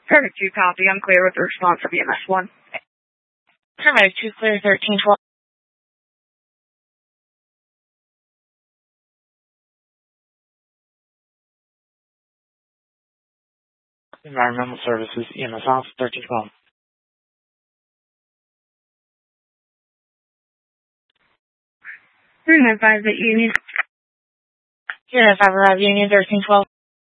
Perfect 2 copy. I'm clear with the response of EMS 1. Paramedic 2 clear 1312. Environmental Services, EMS off, 1312. Unit 5 at Union. Unit 5 arrive Union 1312.